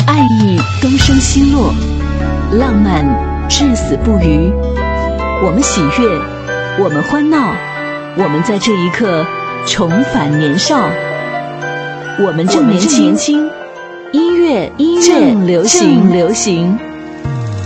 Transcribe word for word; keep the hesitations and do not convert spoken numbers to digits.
爱意东升西落，浪漫至死不渝。我们喜悦，我们欢闹，我们在这一刻重返年少。我们正年轻，音乐音乐正流行，流行。